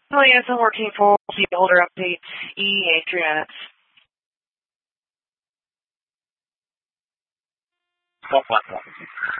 Oh, yes, I'm working full holder updates, EEA 3 minutes. Stop platform.